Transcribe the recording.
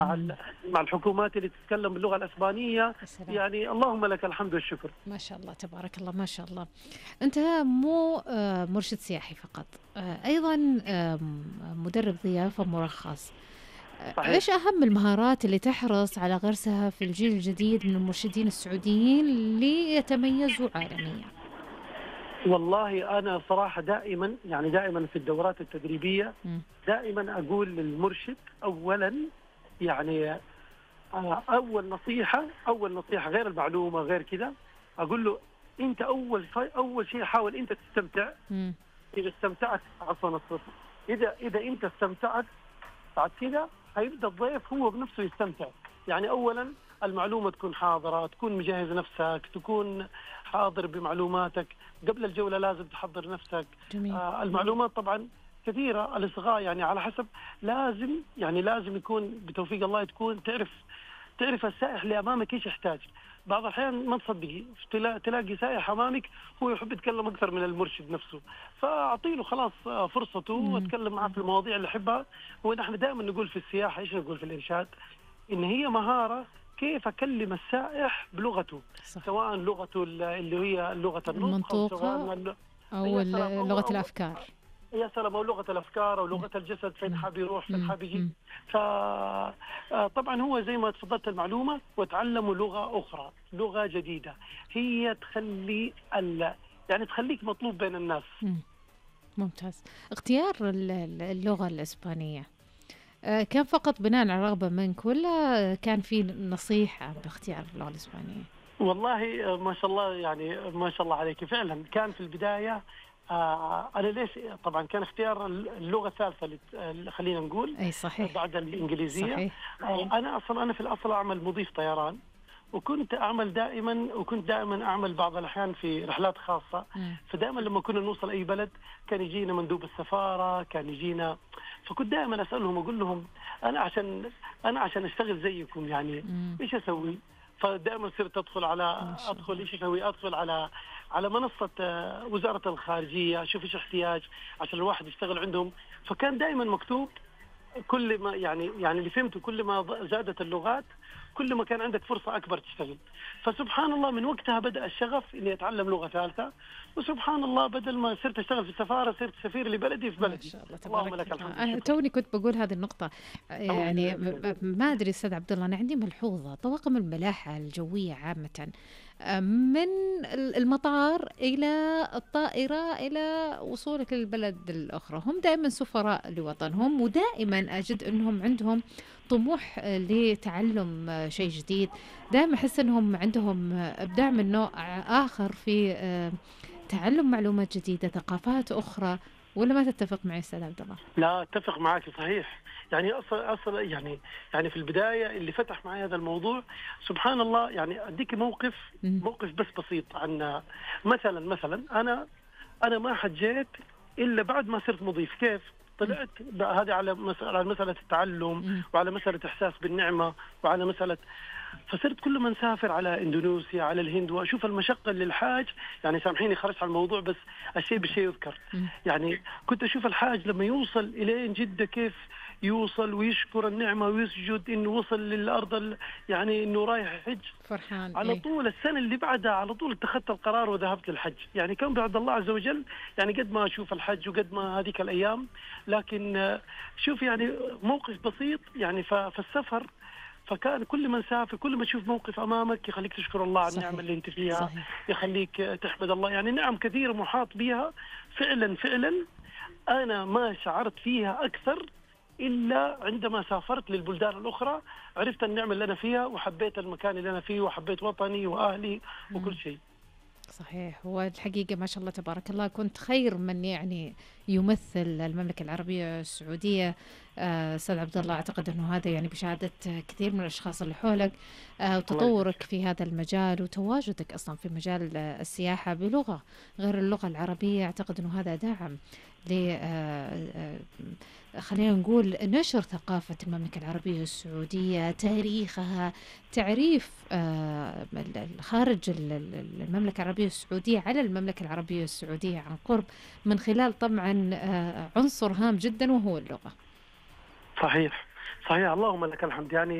مع الحكومات اللي تتكلم باللغة الإسبانية. السلام. يعني اللهم لك الحمد والشكر. ما شاء الله تبارك الله ما شاء الله. أنت مو مرشد سياحي فقط، أيضا مدرب ضيافة مرخص. صحيح. إيش أهم المهارات اللي تحرص على غرسها في الجيل الجديد من المرشدين السعوديين ليتميزوا عالميا؟ والله أنا صراحة دائما في الدورات التدريبية مم. دائما أقول للمرشد أولا، يعني أول نصيحة غير المعلومة غير كذا، أقول له أنت أول شيء حاول أنت تستمتع. مم. إذا استمتعت عفوا الصوت، إذا أنت استمتعت بعد كذا هيبدأ الضيف هو بنفسه يستمتع. يعني أولا المعلومة تكون حاضرة، تكون مجهز نفسك، تكون حاضر بمعلوماتك. قبل الجولة لازم تحضر نفسك. جميل. المعلومات طبعا كثيرة، الإصغاء يعني على حسب، لازم يكون بتوفيق الله تكون تعرف السائح اللي أمامك إيش يحتاج. بعض الأحيان ما تصدقي تلاقي سائح أمامك هو يحب يتكلم أكثر من المرشد نفسه، فأعطيله خلاص فرصته وأتكلم معه في المواضيع اللي يحبها. ونحن دائما نقول في السياحة إيش نقول في الإرشاد، إن هي مهارة كيف أكلم السائح بلغته، صح. سواء لغته اللي هي لغة النطق، أو المنطوقة سواء أو يا سلام لغة الأفكار. يا سلام، او لغه الافكار او مم. لغه الجسد، فين مم. حاب يروح فين مم. حاب يجي. مم. فطبعا هو زي ما تفضلت المعلومه، وتعلموا لغه اخرى، لغه جديده هي يعني تخليك مطلوب بين الناس. مم. ممتاز. اختيار اللغة الإسبانية كان فقط بناء على رغبة منك ولا كان في نصيحة باختيار اللغة الإسبانية؟ والله ما شاء الله، يعني ما شاء الله عليك، فعلا كان في البدايه. أنا ليش طبعا كان اختيار اللغة الثالثة خلينا نقول أي صحيح. بعد الإنجليزية. صحيح. أنا في الأصل أعمل مضيف طيران، وكنت دائما أعمل بعض الأحيان في رحلات خاصة. مم. فدائما لما كنا نوصل أي بلد كان يجينا مندوب السفارة، كان يجينا، فكنت دائما أسألهم أقول لهم أنا عشان أشتغل زيكم يعني مم. إيش أسوي؟ فدائما صرت ما شاء الله. ادخل ايش اسوي، ادخل على منصه وزاره الخارجيه، اشوف ايش احتياج عشان الواحد يشتغل عندهم. فكان دائما مكتوب، كل ما يعني اللي فهمته كل ما زادت اللغات كل ما كان عندك فرصه اكبر تشتغل. فسبحان الله من وقتها بدا الشغف اني اتعلم لغه ثالثه، وسبحان الله بدل ما صرت اشتغل في السفاره صرت سفير لبلدي في ما بلدي. شاء الله اللهم تبارك لك الله. الحمد أنا والشكر. توني كنت بقول هذه النقطة. الله يعني ما أدري أستاذ عبد الله، أنا عندي ملحوظة. طواقم الملاحة الجوية عامة من المطار إلى الطائرة إلى وصولك للبلد الأخرى هم دائما سفراء لوطنهم، ودائما أجد أنهم عندهم طموح لتعلم شيء جديد. دائما أحس أنهم عندهم إبداع من نوع آخر في تعلم معلومات جديدة، ثقافات أخرى. ولا ما تتفق معي أستاذ عبد الله؟ لا اتفق معك صحيح. يعني اصلا يعني في البدايه اللي فتح معي هذا الموضوع سبحان الله، يعني اديك موقف بس بسيط عن مثلا انا ما حجيت الا بعد ما صرت مضيف. كيف طلعت هذه على مساله التعلم، وعلى مساله احساس بالنعمه، وعلى مساله، فصرت كل ما نسافر على اندونيسيا على الهند واشوف المشقه للحاج. يعني سامحيني خرجت على الموضوع بس الشيء بالشيء يذكر. يعني كنت اشوف الحاج لما يوصل الين جده كيف يوصل ويشكر النعمه ويسجد انه وصل للارض، يعني انه رايح يحج فرحان. على طول. السنه اللي بعدها على طول اتخذت القرار وذهبت للحج. يعني كان بعد الله عز وجل، يعني قد ما اشوف الحج وقد ما هذيك الايام. لكن شوف يعني موقف بسيط يعني فالسفر، فكان كل ما نسافر كل ما تشوف موقف امامك يخليك تشكر الله على النعمه اللي انت فيها. صحيح. يخليك تحمد الله. يعني نعم كثيره محاط بها فعلا. انا ما شعرت فيها اكثر الا عندما سافرت للبلدان الاخرى، عرفت النعمه اللي انا فيها وحبيت المكان اللي انا فيه وحبيت وطني واهلي وكل شيء. صحيح. والحقيقة ما شاء الله تبارك الله كنت خير من يعني يمثل المملكة العربية السعودية. أستاذ عبد الله، أعتقد أنه هذا يعني بشهادة كثير من الأشخاص اللي حولك، وتطورك في هذا المجال وتواجدك أصلا في مجال السياحة بلغة غير اللغة العربية. أعتقد أنه هذا دعم ل خلينا نقول نشر ثقافة المملكة العربية السعودية، تاريخها، تعريف خارج المملكة العربية السعودية على المملكة العربية السعودية عن قرب، من خلال طبعا عنصر هام جدا وهو اللغة. صحيح صحيح، اللهم لك الحمد. يعني